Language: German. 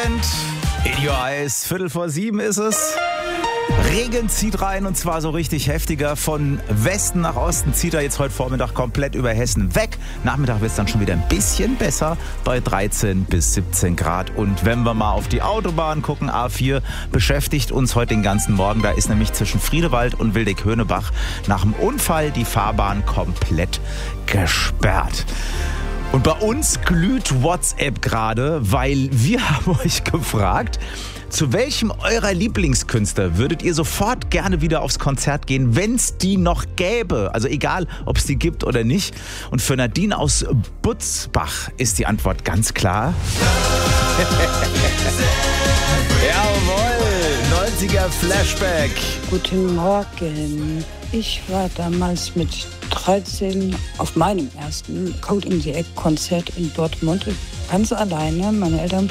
Weekend. In your eyes. 6:45 ist es. Regen zieht rein und zwar so richtig heftiger. Von Westen nach Osten zieht er jetzt heute Vormittag komplett über Hessen weg. Nachmittag wird es dann schon wieder ein bisschen besser bei 13 bis 17 Grad. Und wenn wir mal auf die Autobahn gucken, A4 beschäftigt uns heute den ganzen Morgen. Da ist nämlich zwischen Friedewald und Wildeck-Höhnebach nach dem Unfall die Fahrbahn komplett gesperrt. Und bei uns glüht WhatsApp gerade, weil wir haben euch gefragt, zu welchem eurer Lieblingskünstler würdet ihr sofort gerne wieder aufs Konzert gehen, wenn es die noch gäbe? Also egal, ob es die gibt oder nicht. Und für Nadine aus Butzbach ist die Antwort ganz klar. Jawohl, 90er Flashback. Guten Morgen. Ich war damals mit 13 auf meinem ersten Code in the Egg Konzert in Dortmund. Ganz alleine. Meine Eltern